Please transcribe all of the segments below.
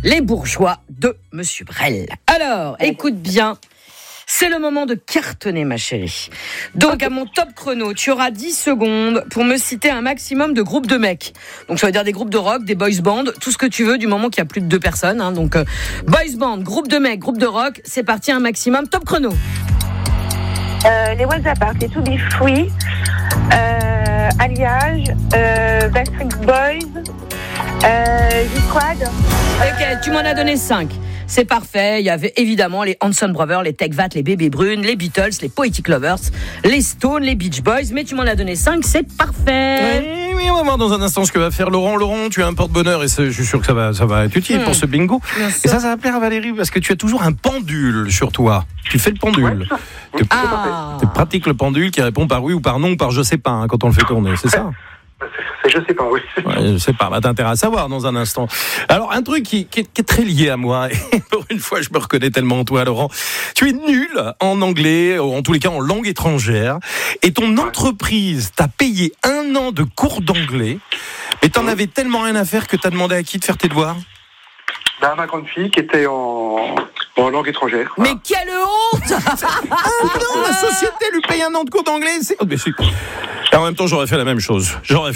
Les bourgeois de Monsieur Brel. Alors, écoute bien. C'est le moment de cartonner, ma chérie. Donc, à mon top chrono, tu auras 10 secondes pour me citer un maximum de groupes de mecs. Donc, ça veut dire des groupes de rock, des boys bands, tout ce que tu veux, du moment qu'il y a plus de 2 personnes. Hein. Donc, boys band, groupe de mecs, groupe de rock, c'est parti, un maximum. Top chrono. Les What's Apart, les To Be Free, Alliage, Backstreet Boys, G-Squad. Ok, tu m'en as donné 5. C'est parfait, il y avait évidemment les Hanson Brothers, les Tech Vat, les Bébés Brunes, les Beatles, les Poetic Lovers, les Stones, les Beach Boys, mais tu m'en as donné 5, c'est parfait. Oui, on va voir dans un instant ce que va faire Laurent. Laurent, tu as un porte-bonheur et je suis sûr que ça va être utile pour ce bingo. Et ça va plaire à Valérie parce que tu as toujours un pendule sur toi. Tu fais le pendule. Tu pratiques le pendule qui répond par oui ou par non ou par je sais pas hein, quand on le fait tourner, c'est ça? Je sais pas, oui. Ouais, je sais pas, t'as intérêt à savoir dans un instant. Alors, un truc qui est très lié à moi, et pour une fois, je me reconnais tellement en toi, Laurent. Tu es nul en anglais, en tous les cas en langue étrangère, et ton entreprise t'a payé 1 an de cours d'anglais, mais t'en avais tellement rien à faire que t'as demandé à qui de faire tes devoirs? Ma grande fille qui était en langue étrangère. Mais quelle honte! Non, la société lui paye 1 an de cours d'anglais, Et en même temps, j'aurais fait la même chose.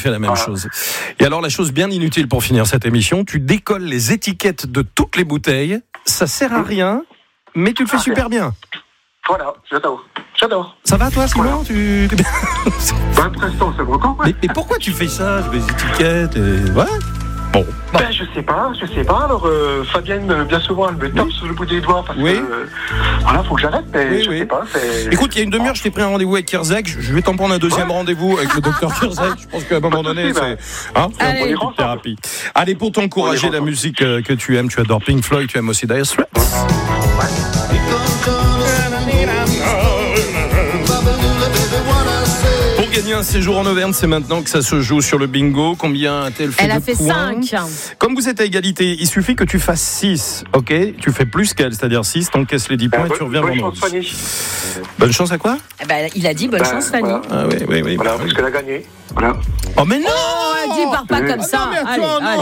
Et alors, la chose bien inutile pour finir cette émission, tu décolles les étiquettes de toutes les bouteilles. Ça sert à rien, mais tu le fais super bien. Voilà, j'adore. Ça va, toi, Simon? Pour l'instant, c'est bon. Mais pourquoi tu fais ça? Les étiquettes et... Ouais. Bon. Je sais pas. Alors, Fabienne, bien souvent, elle me tape sur le bout des doigts parce que voilà, faut que j'arrête, mais je sais pas. Écoute, il y a une demi-heure, je t'ai pris un rendez-vous avec Kirzek. Je vais t'en prendre un deuxième rendez-vous avec le docteur Kirzek. Je pense qu'à un moment donné, c'est un peu de thérapie. Allez, pour t'encourager la musique que tu aimes, tu adores Pink Floyd, tu aimes aussi Dire Straits. Pour gagner un séjour en Auvergne, c'est maintenant que ça se joue sur le bingo. Combien a-t-elle fait de points? Elle a fait 5. Comme vous êtes à égalité, il suffit que tu fasses 6, ok? Tu fais plus qu'elle, c'est-à-dire 6, t'encaisses les 10 points et tu reviens vendredi. Bonne chance, Fanny. Bonne chance à quoi? Il a dit bonne chance, Fanny. Voilà. Ah oui. Voilà, parce qu'elle a gagné. Voilà. Oh mais non! Dis, pars pas comme ça. Allez,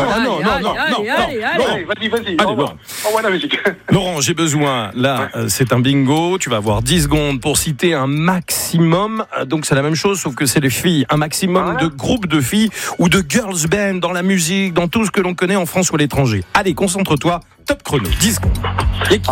vas-y. Envoie la musique. Laurent, j'ai besoin, là, c'est un bingo, tu vas avoir 10 secondes pour citer un maximum, donc c'est la même chose, sauf que c'est les filles, un maximum de groupes de filles ou de girls band dans la musique, dans tout ce que l'on connaît en France ou à l'étranger. Allez, concentre-toi, top chrono, 10 secondes.